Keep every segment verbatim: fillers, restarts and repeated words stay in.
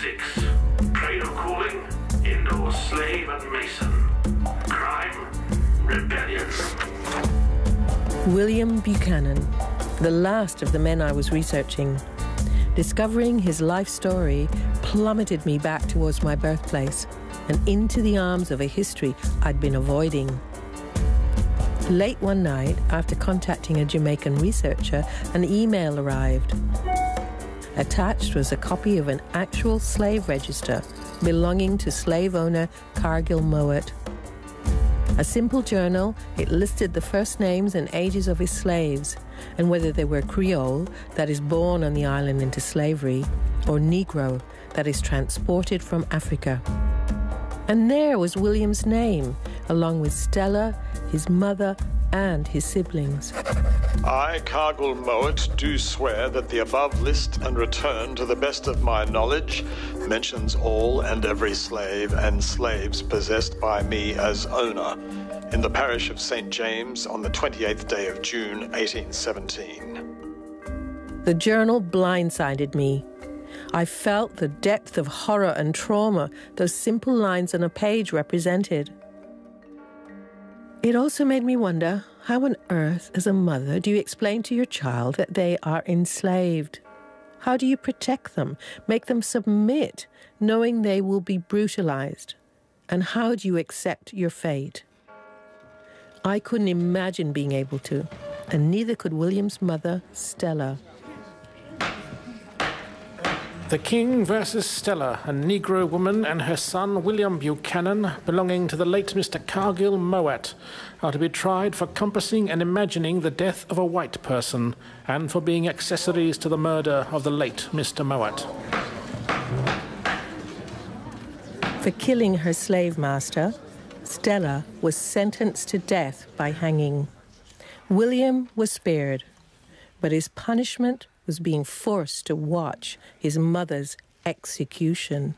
six. Cradle calling, indoor slave and mason. Crime, rebellion. William Buchanan, the last of the men I was researching. Discovering his life story plummeted me back towards my birthplace and into the arms of a history I'd been avoiding. Late one night, after contacting a Jamaican researcher, an email arrived. Attached was a copy of an actual slave register belonging to slave owner Cargill Mowat. A simple journal, it listed the first names and ages of his slaves and whether they were Creole, that is born on the island into slavery, or Negro, that is transported from Africa. And there was William's name, along with Stella, his mother, and his siblings. I, Cargill Mowat, do swear that the above list and return, to the best of my knowledge, mentions all and every slave and slaves possessed by me as owner in the parish of Saint James on the twenty-eighth day of June, eighteen seventeen. The journal blindsided me. I felt the depth of horror and trauma those simple lines on a page represented. It also made me wonder, how on earth, as a mother, do you explain to your child that they are enslaved? How do you protect them, make them submit, knowing they will be brutalized? And how do you accept your fate? I couldn't imagine being able to, and neither could William's mother, Stella. The King versus Stella, a Negro woman and her son William Buchanan, belonging to the late Mister Cargill Mowat, are to be tried for compassing and imagining the death of a white person and for being accessories to the murder of the late Mister Mowat. For killing her slave master, Stella was sentenced to death by hanging. William was spared, but his punishment was being forced to watch his mother's execution.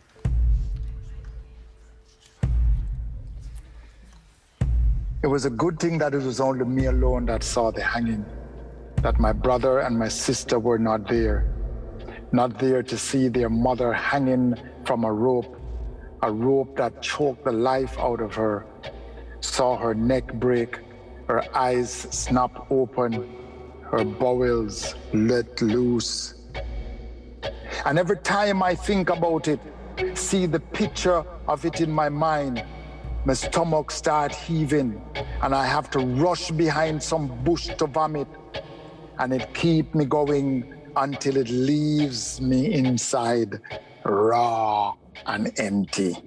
It was a good thing that it was only me alone that saw the hanging, that my brother and my sister were not there, not there to see their mother hanging from a rope, a rope that choked the life out of her, saw her neck break, her eyes snap open, her bowels let loose. And every time I think about it, see the picture of it in my mind, my stomach start heaving and I have to rush behind some bush to vomit, and it keep me going until it leaves me inside raw and empty.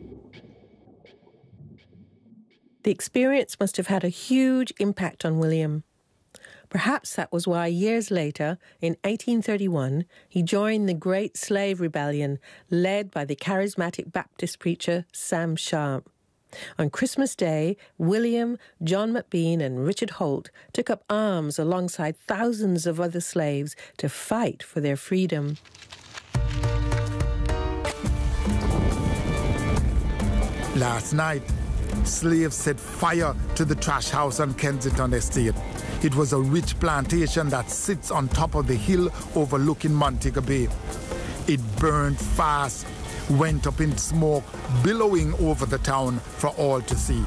The experience must have had a huge impact on William. Perhaps that was why years later, in eighteen thirty-one, he joined the Great Slave Rebellion led by the charismatic Baptist preacher Sam Sharp. On Christmas Day, William, John McBean and Richard Holt took up arms alongside thousands of other slaves to fight for their freedom. Last night, slaves set fire to the trash house on Kensington Estate. It was a rich plantation that sits on top of the hill overlooking Montego Bay. It burned fast, went up in smoke, billowing over the town for all to see.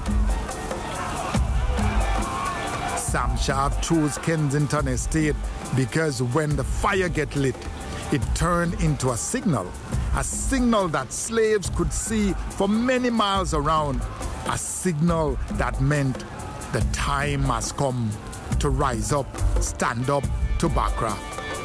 Sam Sharp chose Kensington Estate because when the fire get lit, it turned into a signal, a signal that slaves could see for many miles around, a signal that meant the time has come to rise up, stand up to Bakra.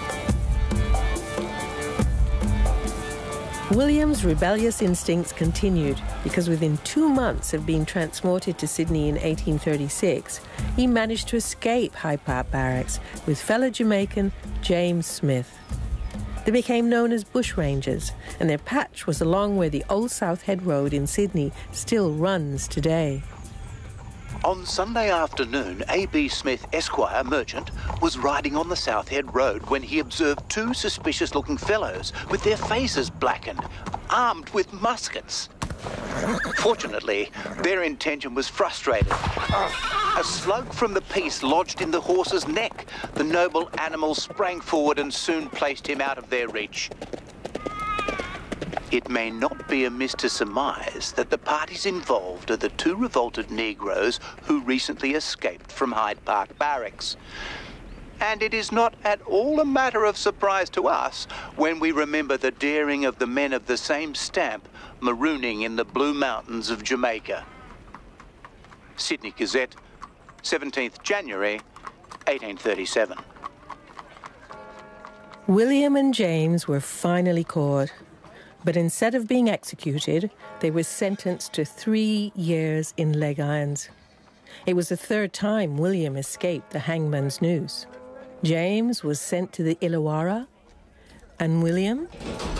William's rebellious instincts continued because within two months of being transported to Sydney in eighteen thirty-six, he managed to escape Hyde Park Barracks with fellow Jamaican James Smith. They became known as bushrangers, and their patch was along where the Old South Head Road in Sydney still runs today. On Sunday afternoon, A B Smith Esquire, merchant, was riding on the South Head Road when he observed two suspicious-looking fellows with their faces blackened, armed with muskets. Fortunately, their intention was frustrated. A slug from the piece lodged in the horse's neck. The noble animal sprang forward and soon placed him out of their reach. it may not be amiss to surmise that the parties involved are the two revolted Negroes who recently escaped from Hyde Park Barracks. And it is not at all a matter of surprise to us when we remember the daring of the men of the same stamp marooning in the Blue Mountains of Jamaica. Sydney Gazette, seventeenth January, eighteen thirty-seven. William and James were finally caught, but instead of being executed, they were sentenced to three years in leg irons. It was the third time William escaped the hangman's noose. James was sent to the Illawarra, and William,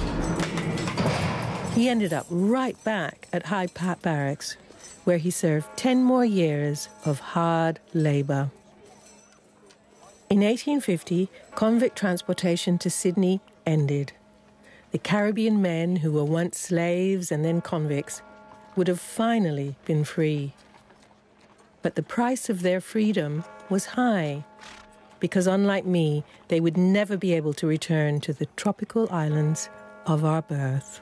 he ended up right back at Hyde Park Barracks, where he served ten more years of hard labour. In eighteen fifty, convict transportation to Sydney ended. The Caribbean men who were once slaves and then convicts would have finally been free. But the price of their freedom was high, because unlike me, they would never be able to return to the tropical islands of our birth.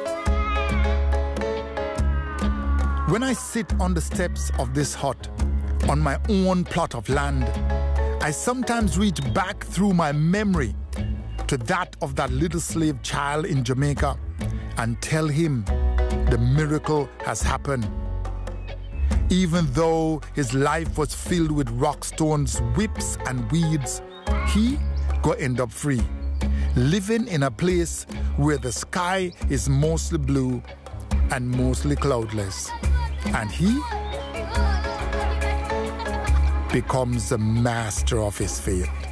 When I sit on the steps of this hut, on my own plot of land, I sometimes reach back through my memory to that of that little slave child in Jamaica and tell him the miracle has happened. Even though his life was filled with rock stones, whips and weeds, he go end up free, living in a place where the sky is mostly blue and mostly cloudless. And he becomes the master of his fate.